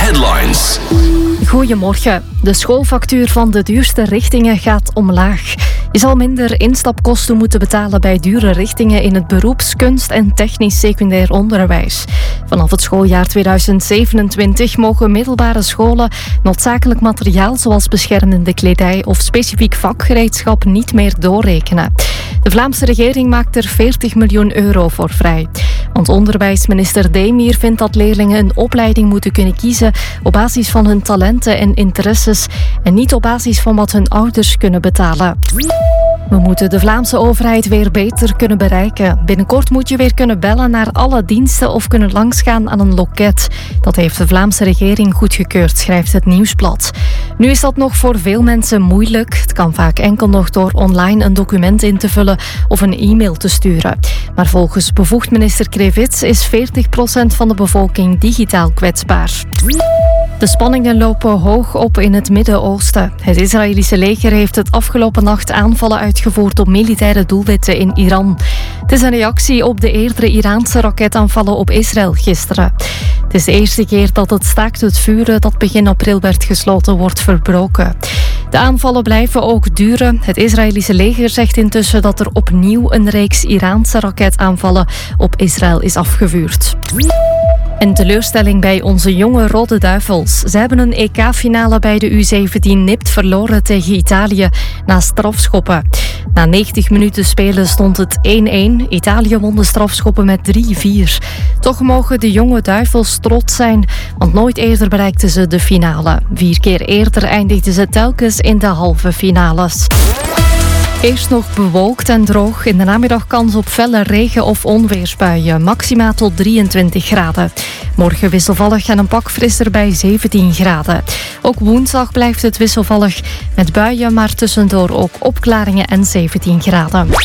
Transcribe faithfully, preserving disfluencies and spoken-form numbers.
Headlines. Goedemorgen. De schoolfactuur van de duurste richtingen gaat omlaag. Je zal minder instapkosten moeten betalen bij dure richtingen in het beroeps-, kunst- en technisch secundair onderwijs. Vanaf het schooljaar tweeduizend zevenentwintig mogen middelbare scholen noodzakelijk materiaal zoals beschermende kledij of specifiek vakgereedschap niet meer doorrekenen. De Vlaamse regering maakt er veertig miljoen euro voor vrij. Want onderwijsminister Demir vindt dat leerlingen een opleiding moeten kunnen kiezen op basis van hun talenten en interesses en niet op basis van wat hun ouders kunnen betalen. We moeten de Vlaamse overheid weer beter kunnen bereiken. Binnenkort moet je weer kunnen bellen naar alle diensten of kunnen langsgaan aan een loket. Dat heeft de Vlaamse regering goedgekeurd, schrijft het Nieuwsblad. Nu is dat nog voor veel mensen moeilijk. Het kan vaak enkel nog door online een document in te vullen of een e-mail te sturen. Maar volgens bevoegd minister Krevits is veertig procent van de bevolking digitaal kwetsbaar. De spanningen lopen hoog op in het Midden-Oosten. Het Israëlische leger heeft het afgelopen nacht aanvallen uitgevoerd op militaire doelwitten in Iran. Het is een reactie op de eerdere Iraanse raketaanvallen op Israël gisteren. Het is de eerste keer dat het staakt het vuren dat begin april werd gesloten wordt verbroken. De aanvallen blijven ook duren. Het Israëlische leger zegt intussen dat er opnieuw een reeks Iraanse raketaanvallen op Israël is afgevuurd. Een teleurstelling bij onze jonge Rode Duivels. Ze hebben een E K-finale bij de U zeventien nipt verloren tegen Italië na strafschoppen. Na negentig minuten spelen stond het één-één. Italië won de strafschoppen met drie vier. Toch mogen de jonge Duivels trots zijn, want nooit eerder bereikten ze de finale. Vier keer eerder eindigden ze telkens in de halve finales. Eerst nog bewolkt en droog. In de namiddag kans op felle regen- of onweersbuien. Maxima tot drieëntwintig graden. Morgen wisselvallig en een pak frisser bij zeventien graden. Ook woensdag blijft het wisselvallig met buien, maar tussendoor ook opklaringen en zeventien graden.